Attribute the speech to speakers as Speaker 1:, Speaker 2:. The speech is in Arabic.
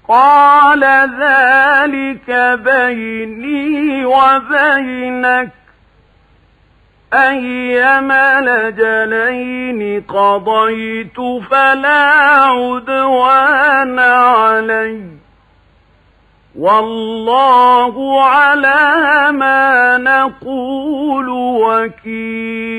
Speaker 1: قال ذلك بيني وبينك أيما الأجلين قضيت فلا عدوان علي والله على ما نقول وكيل.